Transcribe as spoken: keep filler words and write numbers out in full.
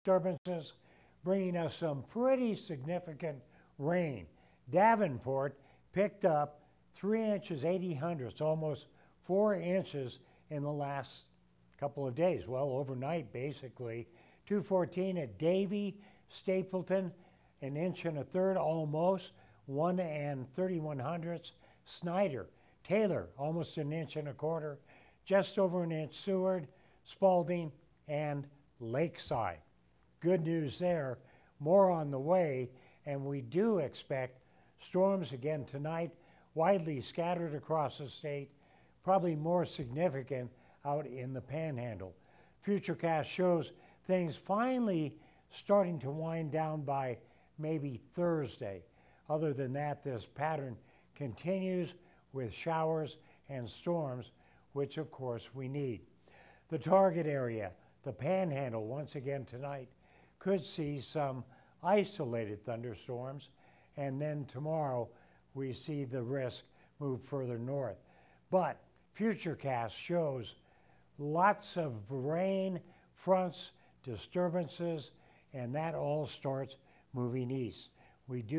disturbances, bringing us some pretty significant rain. Davenport picked up three inches, eighty hundredths, almost four inches in the last couple of days. Well, overnight, basically. two fourteen at Davie, Stapleton, an inch and a third almost, one and thirty-one hundredths. Snyder, Taylor, almost an inch and a quarter, just over an inch. Seward, Spalding, and Lakeside. Good news there, more on the way, and we do expect storms again tonight, widely scattered across the state, probably more significant out in the Panhandle. Futurecast shows things finally starting to wind down by maybe Thursday. Other than that, this pattern continues with showers and storms, which of course we need. The target area, the Panhandle, once again tonight, could see some isolated thunderstorms, and then tomorrow we see the risk move further north. But Futurecast shows lots of rain, fronts, disturbances, and that all starts moving east. We do